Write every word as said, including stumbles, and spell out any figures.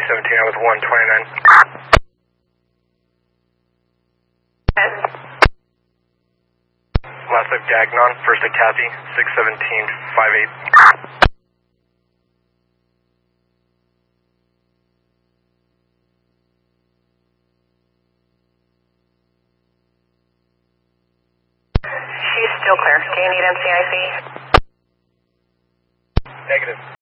seventeen, I'm with one twenty-nine. Last of Gagnon, first at Kathy, six seventeen, five eight. She's still clear. Do you need N C I C? Negative.